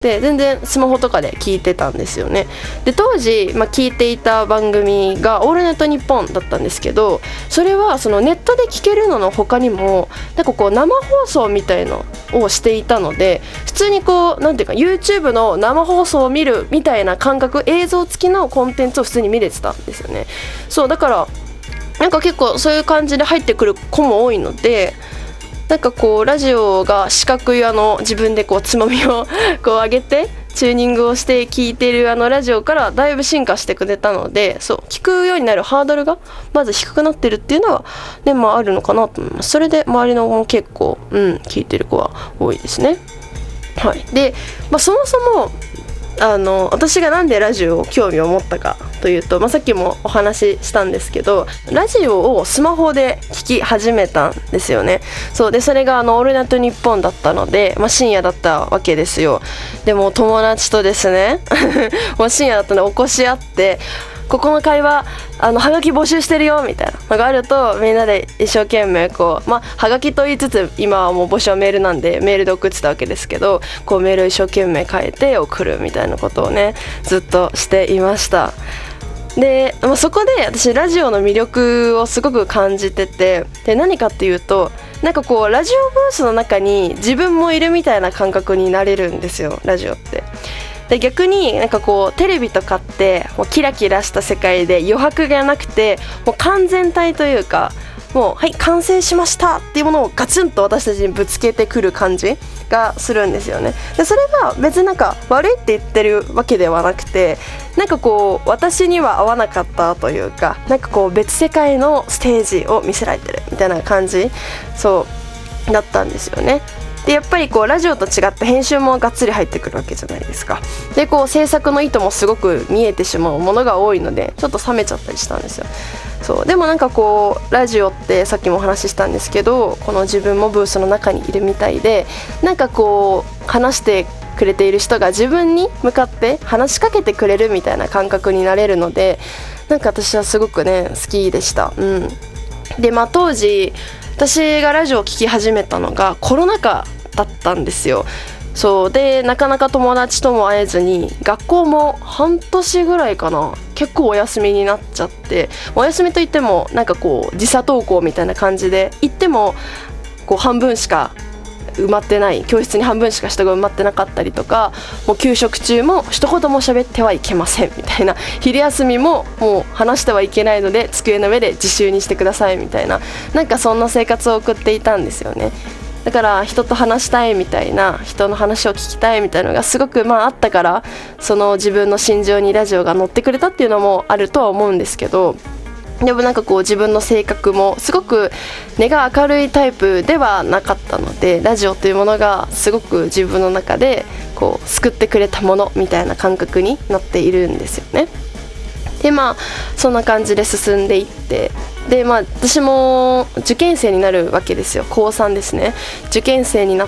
で全然スマホとかで聞いてたんですよね。で当時、聞いていた番組が「オールナイトニッポン」だったんですけど、それはそのネットで聞けるのの他にもなんかこう生放送みたいのをしていたので、普通にこうなんていうか YouTube の生放送を見るみたいな感覚、映像付きのコンテンツを普通に見れてたんですよね。そうだからなんか結構そういう感じで入ってくる子も多いので、なんかこうラジオが四角い自分でこうつまみをこう上げてチューニングをして聞いてるラジオからだいぶ進化してくれたので、そう聞くようになるハードルがまず低くなってるっていうのはね、あるのかなと思います。それで周りの子も結構聞いてる子は多いですね。はい。で、そもそも私がなんでラジオを興味を持ったかというと、さっきもお話ししたんですけど、ラジオをスマホで聞き始めたんですよね。そうでそれがオールナイトニッポンだったので、深夜だったわけですよ。でも友達とですねもう深夜だったので起こし合って、ここの会話はがき募集してるよみたいなのがあると、みんなで一生懸命こう、はがきと言いつつ今はもう募集はメールなんでメールで送ってたわけですけど、こうメールを一生懸命書いて送るみたいなことをねずっとしていました。で、そこで私ラジオの魅力をすごく感じてて、で何かっていうと、なんかこうラジオブースの中に自分もいるみたいな感覚になれるんですよ、ラジオって。で逆になんかこうテレビとかってもうキラキラした世界で余白がなくて、もう完全体というか、もうはい完成しましたっていうものをガツンと私たちにぶつけてくる感じがするんですよね。でそれが別になんか悪いって言ってるわけではなくて、なんかこう私には合わなかったというか、なんかこう別世界のステージを見せられてるみたいな感じそうだったんですよね。でやっぱりこうラジオと違って編集もがっつり入ってくるわけじゃないですか。でこう制作の意図もすごく見えてしまうものが多いので、ちょっと冷めちゃったりしたんですよ。そうでもなんかこうラジオってさっきもお話ししたんですけど、この自分もブースの中にいるみたいで、なんかこう話してくれている人が自分に向かって話しかけてくれるみたいな感覚になれるので、なんか私はすごくね好きでした。で当時私がラジオを聴き始めたのがコロナ禍だったんですよ。そうでなかなか友達とも会えずに、学校も半年ぐらいかな結構お休みになっちゃって、お休みといってもなんかこう時差登校みたいな感じで行ってもこう半分しか埋まってない、教室に半分しか人が埋まってなかったりとか、もう給食中も一言も喋ってはいけませんみたいな、昼休みももう話してはいけないので机の上で自習にしてくださいみたいな、なんかそんな生活を送っていたんですよね。だから人と話したいみたいな、人の話を聞きたいみたいなのがすごくあったから、その自分の心情にラジオが乗ってくれたっていうのもあるとは思うんですけど、でもなんかこう自分の性格もすごく根が明るいタイプではなかったので、ラジオというものがすごく自分の中でこう救ってくれたものみたいな感覚になっているんですよね。でそんな感じで進んでいって、で私も受験生になるわけですよ。高3ですね。受験生になって、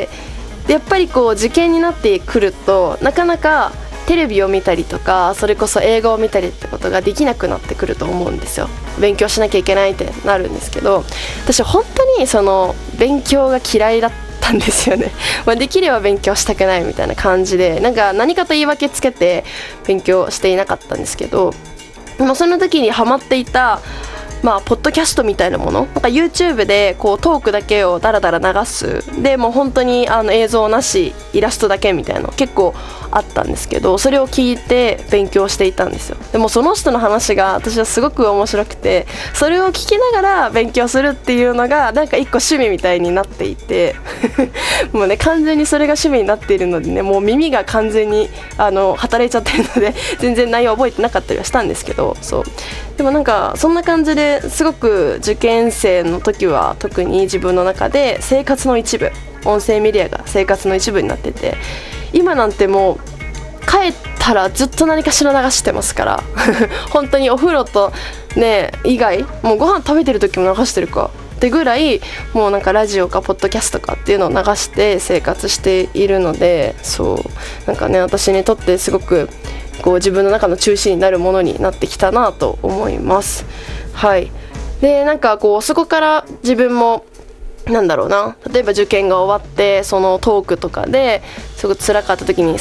でやっぱりこう受験になってくるとなかなかテレビを見たりとか、それこそ映画を見たりってことができなくなってくると思うんですよ。勉強しなきゃいけないってなるんですけど、私本当にその勉強が嫌いだったんですよねできれば勉強したくないみたいな感じで、なんか何かと言い訳つけて勉強していなかったんですけど、その時にハマっていたポッドキャストみたいなもの、なんか YouTube でこうトークだけをダラダラ流す、でもう本当に映像なしイラストだけみたいなの結構あったんですけど、それを聞いて勉強していたんですよ。でもその人の話が私はすごく面白くて、それを聞きながら勉強するっていうのがなんか一個趣味みたいになっていてもうね完全にそれが趣味になっているのでね、もう耳が完全に働いちゃってるので全然内容覚えてなかったりはしたんですけど、そうでもなんかそんな感じですごく受験生の時は特に自分の中で生活の一部、音声メディアが生活の一部になってて、今なんてもう帰ったらずっと何かしら流してますから本当にお風呂とね以外、もうご飯食べてる時も流してるかってぐらい、もうなんかラジオかポッドキャストかっていうのを流して生活しているので、そうなんかね私にとってすごくこう自分の中の中心になるものになってきたなと思います。はい。でなんかこうそこから自分もなんだろうな、例えば受験が終わってそのトークとかですごく辛かった時に